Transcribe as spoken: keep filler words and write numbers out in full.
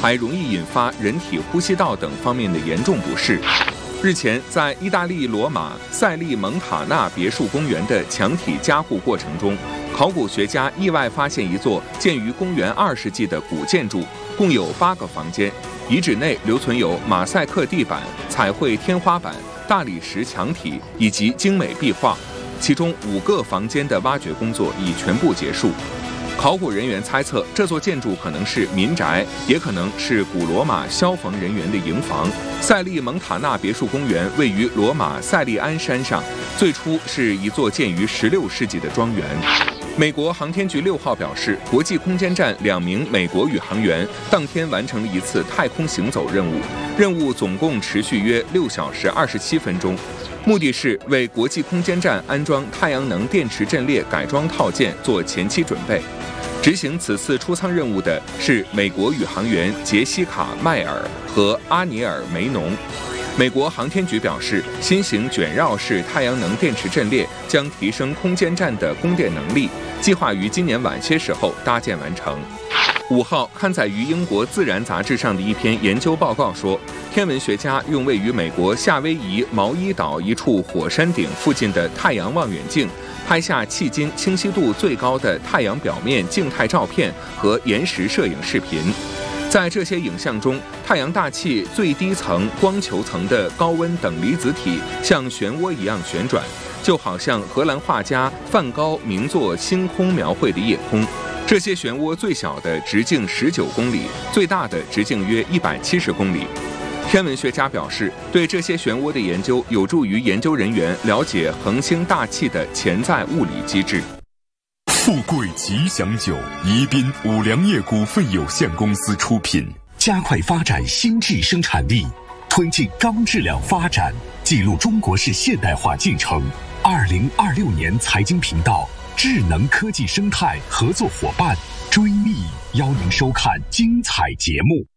还容易引发人体呼吸道等方面的严重不适。日前，在意大利罗马塞利蒙塔纳别墅公园的墙体加固过程中，考古学家意外发现一座建于公元二世纪的古建筑，共有八个房间。遗址内留存有马赛克地板、彩绘天花板、大理石墙体以及精美壁画，其中五个房间的挖掘工作已全部结束。考古人员猜测，这座建筑可能是民宅，也可能是古罗马消防人员的营房。塞利蒙塔纳别墅公园位于罗马塞利安山上，最初是一座建于十六世纪的庄园。美国航天局六号表示，国际空间站两名美国宇航员当天完成了一次太空行走任务，任务总共持续约六小时二十七分钟，目的是为国际空间站安装太阳能电池阵列改装套件做前期准备。执行此次出舱任务的是美国宇航员杰西卡·迈尔和阿尼尔·梅农。美国航天局表示，新型卷绕式太阳能电池阵列将提升空间站的供电能力，计划于今年晚些时候搭建完成。五号刊载于英国《自然》杂志上的一篇研究报告说，天文学家用位于美国夏威夷毛伊岛一处火山顶附近的太阳望远镜，拍下迄今清晰度最高的太阳表面静态照片和延时摄影视频。在这些影像中，太阳大气最低层光球层的高温等离子体像漩涡一样旋转，就好像荷兰画家梵高名作《星空》描绘的夜空。这些漩涡最小的直径十九公里，最大的直径约一百七十公里。天文学家表示，对这些漩涡的研究有助于研究人员了解恒星大气的潜在物理机制。 富贵吉祥酒，宜宾五粮液股份有限公司出品。 加快发展新质生产力，推进高质量发展，记录中国式现代化进程。二零二六年财经频道智能科技生态合作伙伴追觅，邀您收看精彩节目。